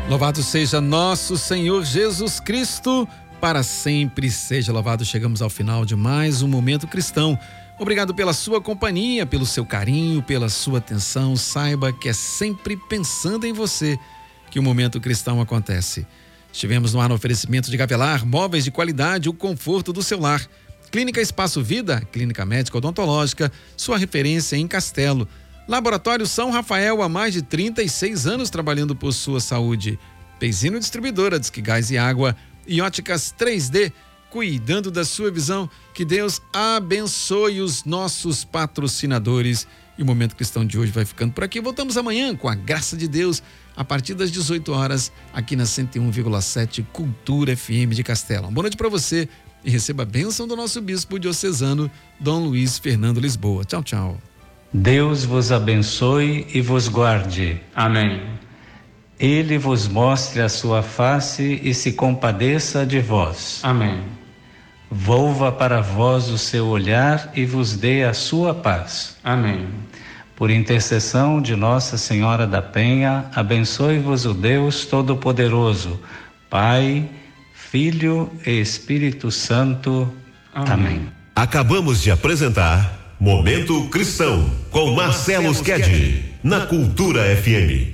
Louvado seja nosso Senhor Jesus Cristo, para sempre seja louvado. Chegamos ao final de mais um Momento Cristão. Obrigado pela sua companhia, pelo seu carinho, pela sua atenção. Saiba que é sempre pensando em você que o Momento Cristão acontece. Estivemos no ar no oferecimento de Gavelar, móveis de qualidade, o conforto do seu lar. Clínica Espaço Vida, clínica médica odontológica, sua referência em Castelo. Laboratório São Rafael, há mais de 36 anos trabalhando por sua saúde. Peizino Distribuidora, Disque Gás e Água. E Óticas 3D, cuidando da sua visão. Que Deus abençoe os nossos patrocinadores. E o Momento Cristão de hoje vai ficando por aqui. Voltamos amanhã, com a graça de Deus, a partir das 18 horas, aqui na 101,7 Cultura FM de Castelo. Uma boa noite para você e receba a bênção do nosso bispo diocesano, Dom Luiz Fernando Lisboa. Tchau, tchau. Deus vos abençoe e vos guarde. Amém. Ele vos mostre a sua face e se compadeça de vós. Amém. Volva para vós o seu olhar e vos dê a sua paz. Amém. Por intercessão de Nossa Senhora da Penha, abençoe-vos o Deus Todo-Poderoso, Pai, Filho e Espírito Santo. Amém. Acabamos de apresentar Momento Cristão, com Marcelo Sked, na Cultura FM.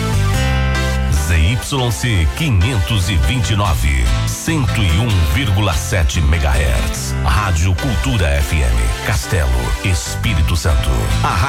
ZYC 529, 101,7 MHz. Rádio Cultura FM, Castelo, Espírito Santo. A